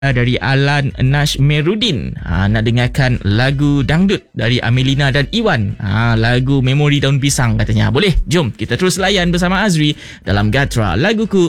dari Alan Nashmeruddin. Nak dengarkan lagu dangdut dari Amelina dan Iwan. Lagu Memori Daun Pisang katanya. Boleh? Jom kita terus layan bersama Azri dalam Gatra Laguku